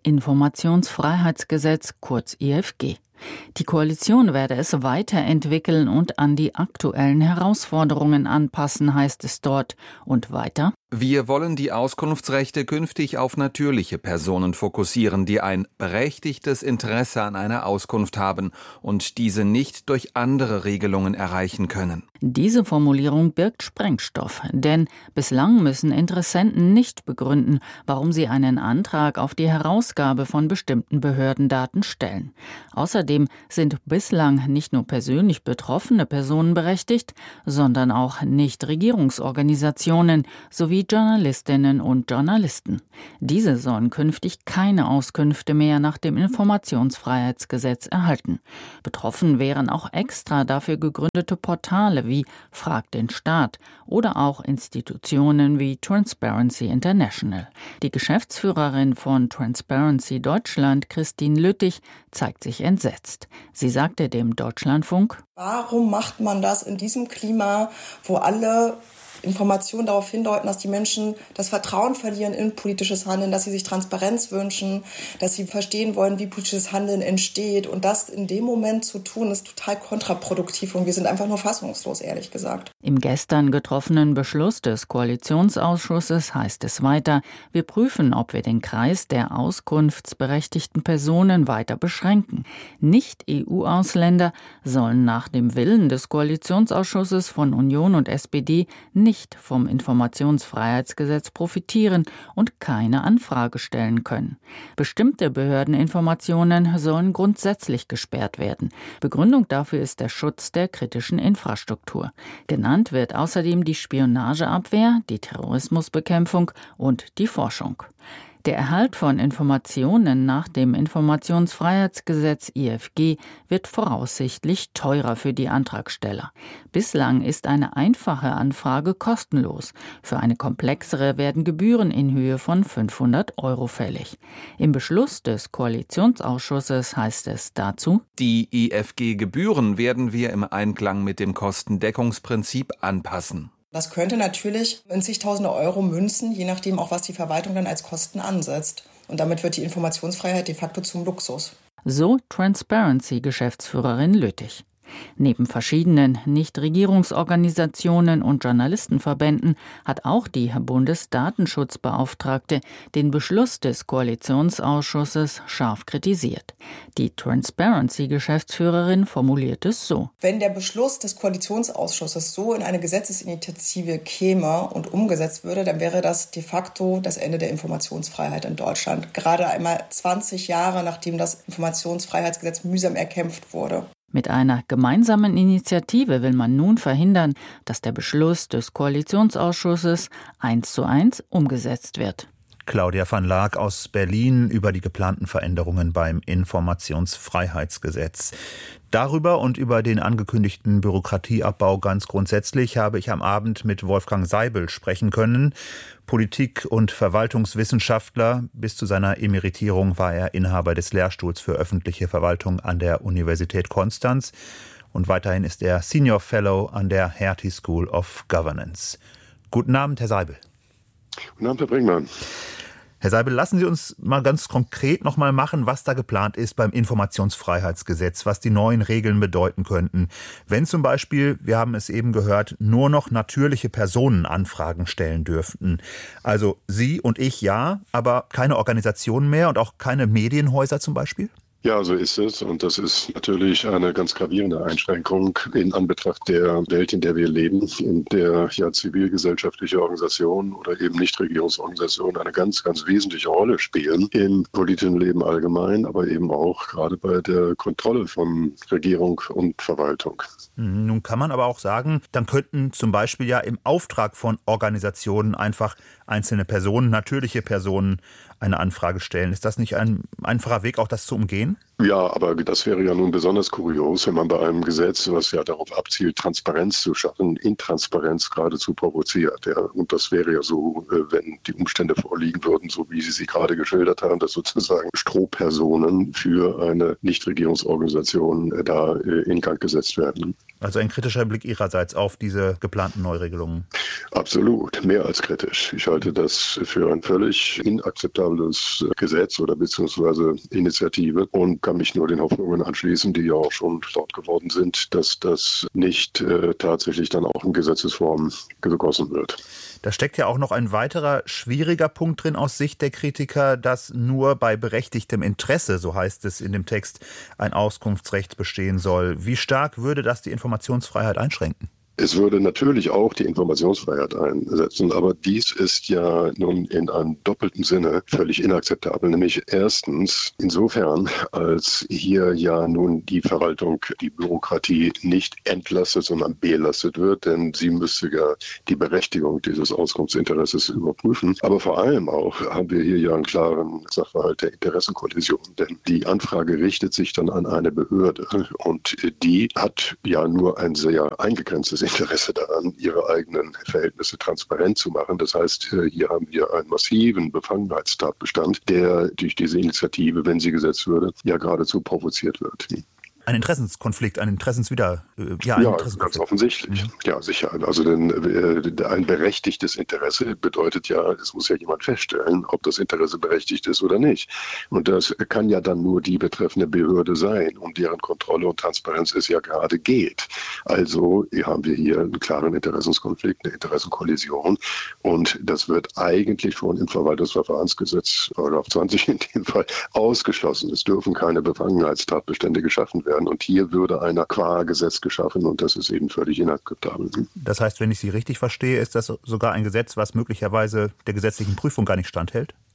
Informationsfreiheitsgesetz, kurz I F G. Die Koalition werde es weiterentwickeln und an die aktuellen Herausforderungen anpassen, heißt es dort. Und weiter: Wir wollen die Auskunftsrechte künftig auf natürliche Personen fokussieren, die ein berechtigtes Interesse an einer Auskunft haben und diese nicht durch andere Regelungen erreichen können. Diese Formulierung birgt Sprengstoff, denn bislang müssen Interessenten nicht begründen, warum sie einen Antrag auf die Herausgabe von bestimmten Behördendaten stellen. Außerdem sind bislang nicht nur persönlich betroffene Personen berechtigt, sondern auch Nichtregierungsorganisationen sowie Journalistinnen und Journalisten. Diese sollen künftig keine Auskünfte mehr nach dem Informationsfreiheitsgesetz erhalten. Betroffen wären auch extra dafür gegründete Portale wie Frag den Staat oder auch Institutionen wie Transparency International. Die Geschäftsführerin von Transparency Deutschland, Christine Lüttich, zeigt sich entsetzt. Sie sagte dem Deutschlandfunk: Warum macht man das in diesem Klima, wo alle Informationen darauf hindeuten, dass die Menschen das Vertrauen verlieren in politisches Handeln, dass sie sich Transparenz wünschen, dass sie verstehen wollen, wie politisches Handeln entsteht. Und das in dem Moment zu tun, ist total kontraproduktiv und wir sind einfach nur fassungslos, ehrlich gesagt. Im gestern getroffenen Beschluss des Koalitionsausschusses heißt es weiter: Wir prüfen, ob wir den Kreis der auskunftsberechtigten Personen weiter beschränken. Nicht-E U-Ausländer sollen nach dem Willen des Koalitionsausschusses von Union und S P D nicht vom Informationsfreiheitsgesetz profitieren und keine Anfrage stellen können. Bestimmte Behördeninformationen sollen grundsätzlich gesperrt werden. Begründung dafür ist der Schutz der kritischen Infrastruktur. Genannt wird außerdem die Spionageabwehr, die Terrorismusbekämpfung und die Forschung. Der Erhalt von Informationen nach dem Informationsfreiheitsgesetz I F G wird voraussichtlich teurer für die Antragsteller. Bislang ist eine einfache Anfrage kostenlos. Für eine komplexere werden Gebühren in Höhe von fünfhundert Euro fällig. Im Beschluss des Koalitionsausschusses heißt es dazu: Die I F G-Gebühren werden wir im Einklang mit dem Kostendeckungsprinzip anpassen. Das könnte natürlich in zigtausende Euro münzen, je nachdem auch, was die Verwaltung dann als Kosten ansetzt. Und damit wird die Informationsfreiheit de facto zum Luxus. So Transparency-Geschäftsführerin Lüttich. Neben verschiedenen Nichtregierungsorganisationen und Journalistenverbänden hat auch die Bundesdatenschutzbeauftragte den Beschluss des Koalitionsausschusses scharf kritisiert. Die Transparency-Geschäftsführerin formuliert es so: Wenn der Beschluss des Koalitionsausschusses so in eine Gesetzesinitiative käme und umgesetzt würde, dann wäre das de facto das Ende der Informationsfreiheit in Deutschland. Gerade einmal zwanzig Jahre, nachdem das Informationsfreiheitsgesetz mühsam erkämpft wurde. Mit einer gemeinsamen Initiative will man nun verhindern, dass der Beschluss des Koalitionsausschusses eins zu eins umgesetzt wird. Claudia van Laak aus Berlin über die geplanten Veränderungen beim Informationsfreiheitsgesetz. Darüber und über den angekündigten Bürokratieabbau ganz grundsätzlich habe ich am Abend mit Wolfgang Seibel sprechen können. Politik- und Verwaltungswissenschaftler. Bis zu seiner Emeritierung war er Inhaber des Lehrstuhls für öffentliche Verwaltung an der Universität Konstanz. Und weiterhin ist er Senior Fellow an der Hertie School of Governance. Guten Abend, Herr Seibel. Guten Abend, Herr Brinkmann. Herr Seibel, lassen Sie uns mal ganz konkret noch mal machen, was da geplant ist beim Informationsfreiheitsgesetz, was die neuen Regeln bedeuten könnten. Wenn zum Beispiel, wir haben es eben gehört, nur noch natürliche Personen Anfragen stellen dürften. Also Sie und ich ja, aber keine Organisationen mehr und auch keine Medienhäuser zum Beispiel? Ja, so ist es. Und das ist natürlich eine ganz gravierende Einschränkung in Anbetracht der Welt, in der wir leben, in der ja zivilgesellschaftliche Organisationen oder eben Nichtregierungsorganisationen eine ganz, ganz wesentliche Rolle spielen im politischen Leben allgemein, aber eben auch gerade bei der Kontrolle von Regierung und Verwaltung. Nun kann man aber auch sagen, dann könnten zum Beispiel ja im Auftrag von Organisationen einfach einzelne Personen, natürliche Personen, eine Anfrage stellen. Ist das nicht ein einfacher Weg, auch das zu umgehen? Ja, aber das wäre ja nun besonders kurios, wenn man bei einem Gesetz, was ja darauf abzielt, Transparenz zu schaffen, Intransparenz geradezu provoziert. Ja. Und das wäre ja so, wenn die Umstände vorliegen würden, so wie Sie sie gerade geschildert haben, dass sozusagen Strohpersonen für eine Nichtregierungsorganisation da in Gang gesetzt werden. Also ein kritischer Blick Ihrerseits auf diese geplanten Neuregelungen? Absolut, mehr als kritisch. Ich halte das für ein völlig inakzeptables Gesetz oder beziehungsweise Initiative und kann mich nur den Hoffnungen anschließen, die ja auch schon laut geworden sind, dass das nicht äh, tatsächlich dann auch in Gesetzesform gegossen wird. Da steckt ja auch noch ein weiterer schwieriger Punkt drin aus Sicht der Kritiker, dass nur bei berechtigtem Interesse, so heißt es in dem Text, ein Auskunftsrecht bestehen soll. Wie stark würde das die Informationsfreiheit einschränken? Es würde natürlich auch die Informationsfreiheit einsetzen, aber dies ist ja nun in einem doppelten Sinne völlig inakzeptabel. Nämlich erstens insofern, als hier ja nun die Verwaltung, die Bürokratie nicht entlastet, sondern belastet wird, denn sie müsste ja die Berechtigung dieses Auskunftsinteresses überprüfen. Aber vor allem auch haben wir hier ja einen klaren Sachverhalt der Interessenkollision, denn die Anfrage richtet sich dann an eine Behörde und die hat ja nur ein sehr eingegrenztes Interesse daran, ihre eigenen Verhältnisse transparent zu machen. Das heißt, hier haben wir einen massiven Befangenheitstatbestand, der durch diese Initiative, wenn sie gesetzt würde, ja geradezu provoziert wird. Ein Interessenskonflikt, ein Interessenswider... Äh, ja, ja ganz offensichtlich. Mhm. Ja, sicher. Also denn, äh, ein berechtigtes Interesse bedeutet ja, es muss ja jemand feststellen, ob das Interesse berechtigt ist oder nicht. Und das kann ja dann nur die betreffende Behörde sein, um deren Kontrolle und Transparenz es ja gerade geht. Also haben wir hier einen klaren Interessenskonflikt, eine Interessenkollision. Und das wird eigentlich schon im Verwaltungsverfahrensgesetz, Paragraph zwanzig in dem Fall, ausgeschlossen. Es dürfen keine Befangenheitstatbestände geschaffen werden. Und hier würde ein Qua-Gesetz geschaffen und das ist eben völlig inakzeptabel. Das heißt, wenn ich Sie richtig verstehe, ist das sogar ein Gesetz, was möglicherweise der gesetzlichen Prüfung gar nicht standhält?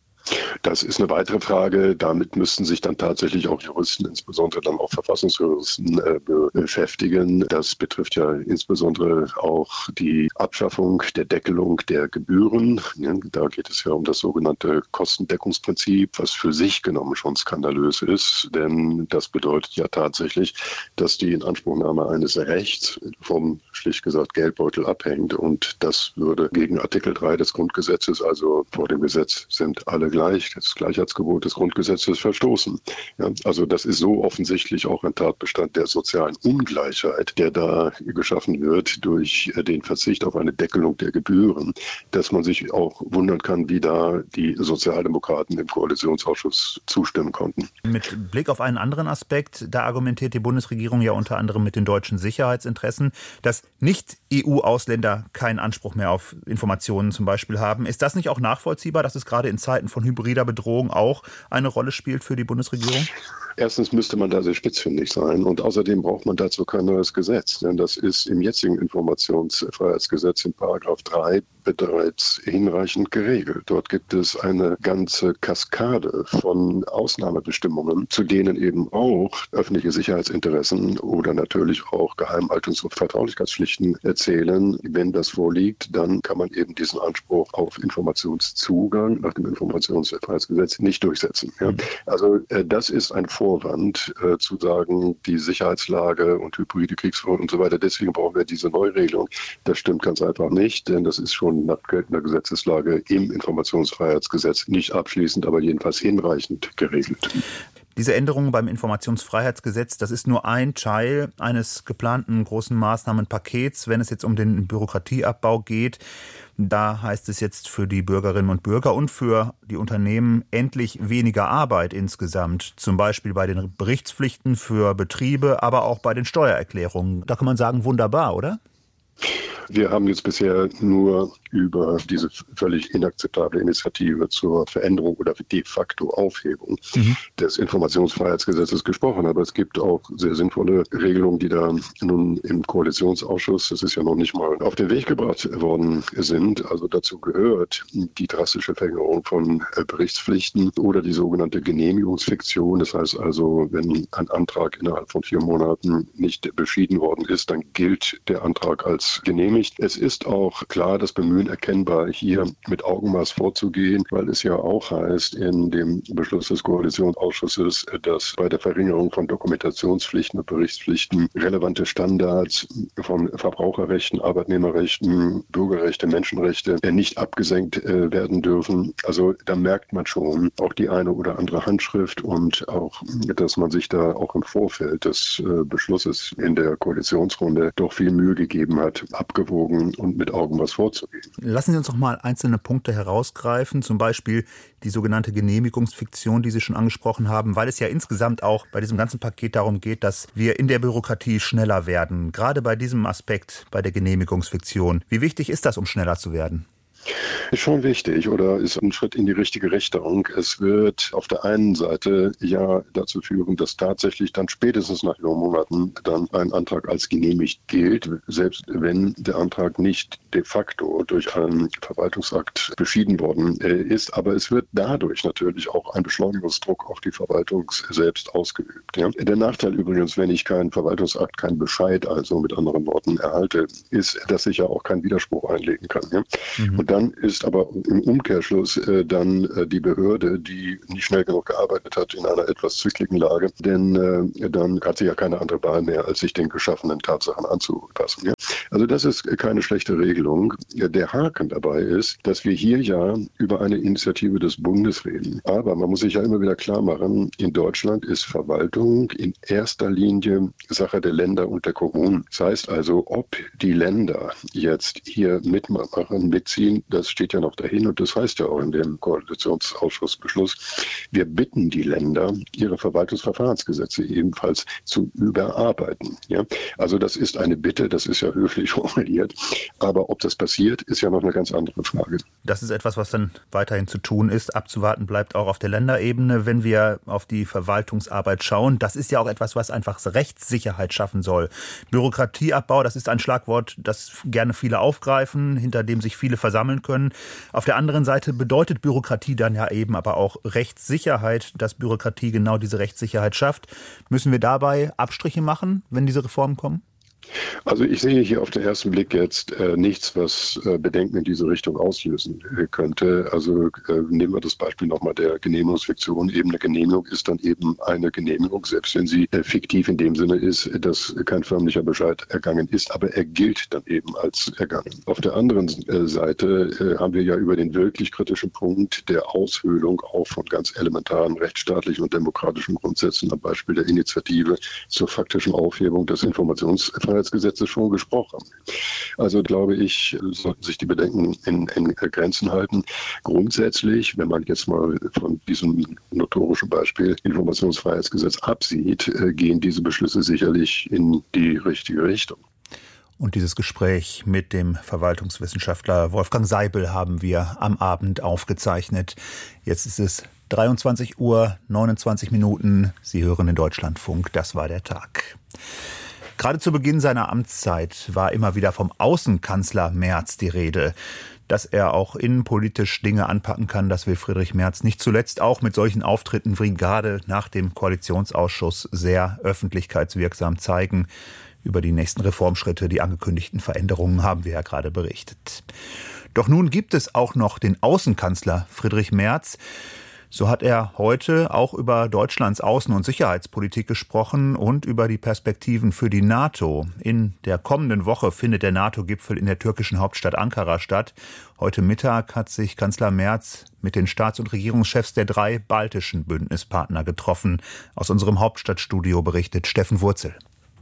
Das ist eine weitere Frage. Damit müssten sich dann tatsächlich auch Juristen, insbesondere dann auch Verfassungsjuristen, äh, beschäftigen. Das betrifft ja insbesondere auch die Abschaffung der Deckelung der Gebühren. Ja, da geht es ja um das sogenannte Kostendeckungsprinzip, was für sich genommen schon skandalös ist. Denn das bedeutet ja tatsächlich, dass die Inanspruchnahme eines Rechts vom, schlicht gesagt, Geldbeutel abhängt. Und das würde gegen Artikel drei des Grundgesetzes, also vor dem Gesetz sind alle gleich, das Gleichheitsgebot des Grundgesetzes, verstoßen. Ja, also das ist so offensichtlich auch ein Tatbestand der sozialen Ungleichheit, der da geschaffen wird durch den Verzicht auf eine Deckelung der Gebühren, dass man sich auch wundern kann, wie da die Sozialdemokraten im Koalitionsausschuss zustimmen konnten. Mit Blick auf einen anderen Aspekt, da argumentiert die Bundesregierung ja unter anderem mit den deutschen Sicherheitsinteressen, dass Nicht-E U-Ausländer keinen Anspruch mehr auf Informationen zum Beispiel haben. Ist das nicht auch nachvollziehbar, dass es gerade in Zeiten von hybrider Bedrohung auch eine Rolle spielt für die Bundesregierung? Erstens müsste man da sehr spitzfindig sein und außerdem braucht man dazu kein neues Gesetz, denn das ist im jetzigen Informationsfreiheitsgesetz in Paragraph drei bereits hinreichend geregelt. Dort gibt es eine ganze Kaskade von Ausnahmebestimmungen, zu denen eben auch öffentliche Sicherheitsinteressen oder natürlich auch Geheimhaltungs- und Vertraulichkeitspflichten erzählen. Wenn das vorliegt, dann kann man eben diesen Anspruch auf Informationszugang nach dem Informationsfreiheitsgesetz nicht durchsetzen. Ja? Also äh, das ist ein Vorwand, äh, zu sagen, die Sicherheitslage und hybride Kriegsführung und so weiter, deswegen brauchen wir diese Neuregelung. Das stimmt ganz einfach nicht, denn das ist schon nach geltender Gesetzeslage im Informationsfreiheitsgesetz nicht abschließend, aber jedenfalls hinreichend geregelt. Diese Änderungen beim Informationsfreiheitsgesetz, das ist nur ein Teil eines geplanten großen Maßnahmenpakets, wenn es jetzt um den Bürokratieabbau geht. Da heißt es jetzt für die Bürgerinnen und Bürger und für die Unternehmen endlich weniger Arbeit insgesamt. Zum Beispiel bei den Berichtspflichten für Betriebe, aber auch bei den Steuererklärungen. Da kann man sagen, wunderbar, oder? Wir haben jetzt bisher nur über diese völlig inakzeptable Initiative zur Veränderung oder de facto Aufhebung mhm. des Informationsfreiheitsgesetzes gesprochen. Aber es gibt auch sehr sinnvolle Regelungen, die da nun im Koalitionsausschuss, das ist ja noch nicht mal auf den Weg gebracht worden sind. Also dazu gehört die drastische Verringerung von Berichtspflichten oder die sogenannte Genehmigungsfiktion. Das heißt also, wenn ein Antrag innerhalb von vier Monaten nicht beschieden worden ist, dann gilt der Antrag als genehmigt. Es ist auch klar, das Bemühen erkennbar, hier mit Augenmaß vorzugehen, weil es ja auch heißt in dem Beschluss des Koalitionsausschusses, dass bei der Verringerung von Dokumentationspflichten und Berichtspflichten relevante Standards von Verbraucherrechten, Arbeitnehmerrechten, Bürgerrechte, Menschenrechte nicht abgesenkt werden dürfen. Also da merkt man schon auch die eine oder andere Handschrift und auch, dass man sich da auch im Vorfeld des Beschlusses in der Koalitionsrunde doch viel Mühe gegeben hat, abgewogen und mit Augenmaß vorzugehen. Lassen Sie uns noch mal einzelne Punkte herausgreifen, zum Beispiel die sogenannte Genehmigungsfiktion, die Sie schon angesprochen haben, weil es ja insgesamt auch bei diesem ganzen Paket darum geht, dass wir in der Bürokratie schneller werden. Gerade bei diesem Aspekt, bei der Genehmigungsfiktion. Wie wichtig ist das, um schneller zu werden? Ist schon wichtig oder ist ein Schritt in die richtige Richtung. Es wird auf der einen Seite ja dazu führen, dass tatsächlich dann spätestens nach vier Monaten dann ein Antrag als genehmigt gilt, selbst wenn der Antrag nicht de facto durch einen Verwaltungsakt beschieden worden ist. Aber es wird dadurch natürlich auch ein Beschleunigungsdruck auf die Verwaltung selbst ausgeübt. Ja. Der Nachteil übrigens, wenn ich keinen Verwaltungsakt, keinen Bescheid, also mit anderen Worten erhalte, ist, dass ich ja auch keinen Widerspruch einlegen kann. Ja. Mhm. Und dann ist aber im Umkehrschluss äh, dann äh, die Behörde, die nicht schnell genug gearbeitet hat, in einer etwas zwickligen Lage, denn äh, dann hat sie ja keine andere Wahl mehr, als sich den geschaffenen Tatsachen anzupassen. Ja? Also das ist keine schlechte Regelung. Der Haken dabei ist, dass wir hier ja über eine Initiative des Bundes reden. Aber man muss sich ja immer wieder klar machen, in Deutschland ist Verwaltung in erster Linie Sache der Länder und der Kommunen. Das heißt also, ob die Länder jetzt hier mitmachen, mitziehen, das steht ja noch dahin und das heißt ja auch in dem Koalitionsausschussbeschluss, wir bitten die Länder, ihre Verwaltungsverfahrensgesetze ebenfalls zu überarbeiten. Ja? Also das ist eine Bitte, das ist ja höflich formuliert, aber ob das passiert, ist ja noch eine ganz andere Frage. Das ist etwas, was dann weiterhin zu tun ist. Abzuwarten bleibt auch auf der Länderebene, wenn wir auf die Verwaltungsarbeit schauen. Das ist ja auch etwas, was einfach Rechtssicherheit schaffen soll. Bürokratieabbau, das ist ein Schlagwort, das gerne viele aufgreifen, hinter dem sich viele versammeln. sammeln können. Auf der anderen Seite bedeutet Bürokratie dann ja eben aber auch Rechtssicherheit, dass Bürokratie genau diese Rechtssicherheit schafft. Müssen wir dabei Abstriche machen, wenn diese Reformen kommen? Also ich sehe hier auf den ersten Blick jetzt äh, nichts, was äh, Bedenken in diese Richtung auslösen äh, könnte. Also äh, nehmen wir das Beispiel nochmal der Genehmigungsfiktion. Eben eine Genehmigung ist dann eben eine Genehmigung, selbst wenn sie äh, fiktiv in dem Sinne ist, dass kein förmlicher Bescheid ergangen ist, aber er gilt dann eben als ergangen. Auf der anderen äh, Seite äh, haben wir ja über den wirklich kritischen Punkt der Aushöhlung auch von ganz elementaren rechtsstaatlichen und demokratischen Grundsätzen, am Beispiel der Initiative zur faktischen Aufhebung des Informationsfreiheitsgesetzes schon gesprochen. Also glaube ich, sollten sich die Bedenken in, in Grenzen halten. Grundsätzlich, wenn man jetzt mal von diesem notorischen Beispiel Informationsfreiheitsgesetz absieht, gehen diese Beschlüsse sicherlich in die richtige Richtung. Und dieses Gespräch mit dem Verwaltungswissenschaftler Wolfgang Seibel haben wir am Abend aufgezeichnet. Jetzt ist es dreiundzwanzig Uhr neunundzwanzig Minuten. Sie hören den Deutschlandfunk. Das war der Tag. Gerade zu Beginn seiner Amtszeit war immer wieder vom Außenkanzler Merz die Rede. Dass er auch innenpolitisch Dinge anpacken kann, das will Friedrich Merz nicht zuletzt auch mit solchen Auftritten wie gerade nach dem Koalitionsausschuss sehr öffentlichkeitswirksam zeigen. Über die nächsten Reformschritte, die angekündigten Veränderungen haben wir ja gerade berichtet. Doch nun gibt es auch noch den Außenkanzler Friedrich Merz. So hat er heute auch über Deutschlands Außen- und Sicherheitspolitik gesprochen und über die Perspektiven für die NATO. In der kommenden Woche findet der NATO-Gipfel in der türkischen Hauptstadt Ankara statt. Heute Mittag hat sich Kanzler Merz mit den Staats- und Regierungschefs der drei baltischen Bündnispartner getroffen. Aus unserem Hauptstadtstudio berichtet Steffen Wurzel.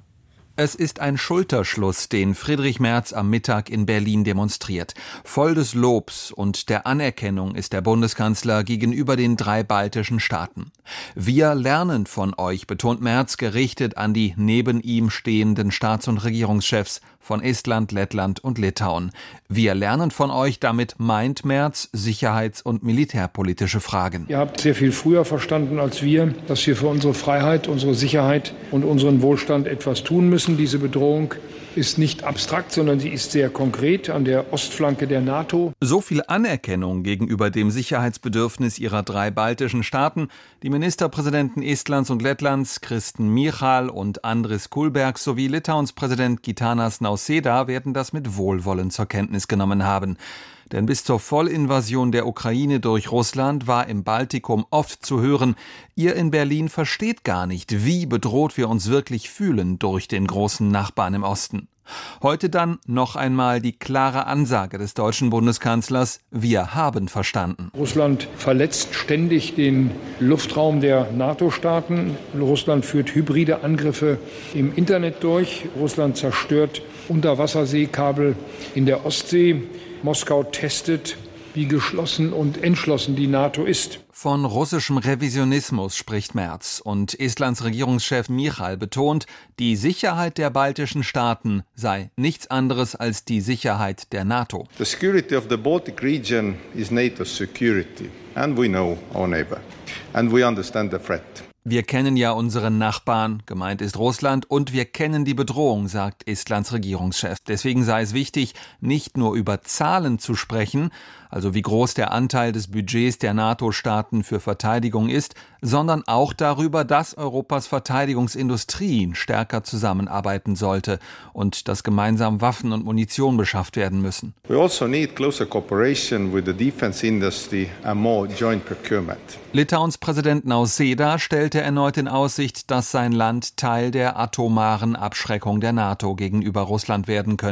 Es ist ein Schulterschluss, den Friedrich Merz am Mittag in Berlin demonstriert. Voll des Lobs und der Anerkennung ist der Bundeskanzler gegenüber den drei baltischen Staaten. Wir lernen von euch, betont Merz, gerichtet an die neben ihm stehenden Staats- und Regierungschefs von Estland, Lettland und Litauen. Wir lernen von euch, damit meint Merz sicherheits- und militärpolitische Fragen. Ihr habt sehr viel früher verstanden als wir, dass wir für unsere Freiheit, unsere Sicherheit und unseren Wohlstand etwas tun müssen. Diese Bedrohung ist nicht abstrakt, sondern sie ist sehr konkret an der Ostflanke der NATO. So viel Anerkennung gegenüber dem Sicherheitsbedürfnis ihrer drei baltischen Staaten. Die Ministerpräsidenten Estlands und Lettlands, Kristen Michal und Andris Kulbergs, sowie Litauens Präsident Gitanas Nausėda werden das mit Wohlwollen zur Kenntnis genommen haben. Denn bis zur Vollinvasion der Ukraine durch Russland war im Baltikum oft zu hören, ihr in Berlin versteht gar nicht, wie bedroht wir uns wirklich fühlen durch den großen Nachbarn im Osten. Heute dann noch einmal die klare Ansage des deutschen Bundeskanzlers: Wir haben verstanden. Russland verletzt ständig den Luftraum der NATO-Staaten. Russland führt hybride Angriffe im Internet durch. Russland zerstört Unterwasserseekabel in der Ostsee. Moskau testet, wie geschlossen und entschlossen die NATO ist. Von russischem Revisionismus spricht Merz und Estlands Regierungschef Michal betont, die Sicherheit der baltischen Staaten sei nichts anderes als die Sicherheit der NATO. The security of the Baltic region is NATO's security, and we know our neighbor, and we understand the threat. Wir kennen ja unseren Nachbarn, gemeint ist Russland, und wir kennen die Bedrohung, sagt Estlands Regierungschef. Deswegen sei es wichtig, nicht nur über Zahlen zu sprechen, also wie groß der Anteil des Budgets der NATO-Staaten für Verteidigung ist, sondern auch darüber, dass Europas Verteidigungsindustrie stärker zusammenarbeiten sollte und dass gemeinsam Waffen und Munition beschafft werden müssen. We also need closer cooperation with the defense industry and more joint procurement. Litauens Präsident Nausėda stellte erneut in Aussicht, dass sein Land Teil der atomaren Abschreckung der NATO gegenüber Russland werden könnte.